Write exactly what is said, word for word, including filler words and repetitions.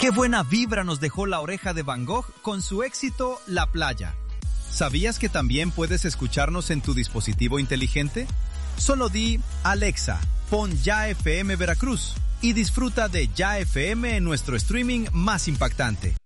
Qué buena vibra nos dejó La Oreja de Van Gogh con su éxito La Playa. ¿Sabías que también puedes escucharnos en tu dispositivo inteligente? Solo di, Alexa, pon Ya F M Veracruz y disfruta de Ya F M en nuestro streaming más impactante.